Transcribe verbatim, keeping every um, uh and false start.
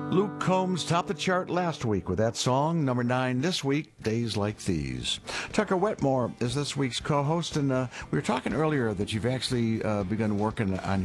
Luke Combs topped the chart last week with that song, number nine this week, Days Like These. Tucker Wetmore is this week's co-host, and uh, we were talking earlier that you've actually uh, begun working on